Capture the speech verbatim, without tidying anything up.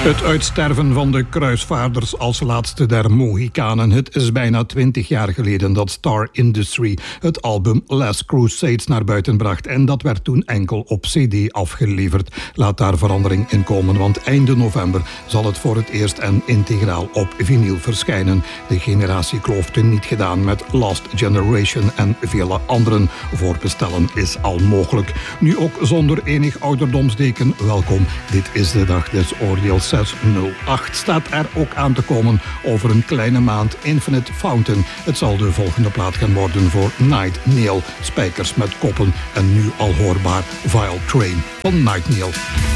Het uitsterven van de kruisvaarders als laatste der Mohikanen. Het is bijna twintig jaar geleden dat Star Industry het album Last Crusades naar buiten bracht. En dat werd toen enkel op cd afgeleverd. Laat daar verandering in komen, want einde november zal het voor het eerst en integraal op vinyl verschijnen. De generatiekloof niet gedaan met Last Generation en vele anderen. Voorbestellen is al mogelijk. Nu ook zonder enig ouderdomsdeken. Welkom, dit is de dag des oordeels. zeshonderdacht staat er ook aan te komen over een kleine maand. Infinite Fountain. Het zal de volgende plaat gaan worden voor Night Nail. Spijkers met koppen en nu al hoorbaar Vile Train van Night Nail.